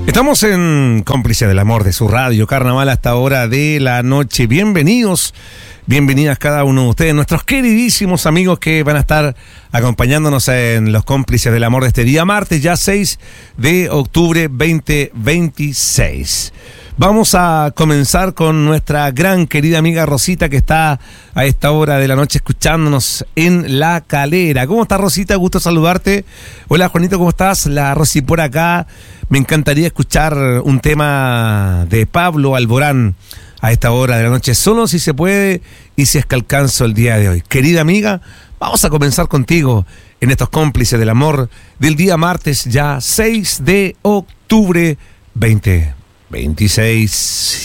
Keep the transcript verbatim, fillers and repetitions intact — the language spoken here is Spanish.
Estamos en Cómplices del Amor de su radio Carnaval a esta hora de la noche. Bienvenidos, bienvenidas cada uno de ustedes, nuestros queridísimos amigos que van a estar acompañándonos en los Cómplices del Amor de este día martes, ya seis de octubre veinte veintiséis. Vamos a comenzar con nuestra gran querida amiga Rosita, que está a esta hora de la noche escuchándonos en La Calera. ¿Cómo estás, Rosita? Gusto saludarte. Hola, Juanito, ¿cómo estás? La Rosy por acá. Me encantaría escuchar un tema de Pablo Alborán a esta hora de la noche, solo si se puede y si es que alcanzo el día de hoy. Querida amiga, vamos a comenzar contigo en estos Cómplices del Amor del día martes, ya seis de octubre veinte veintiséis.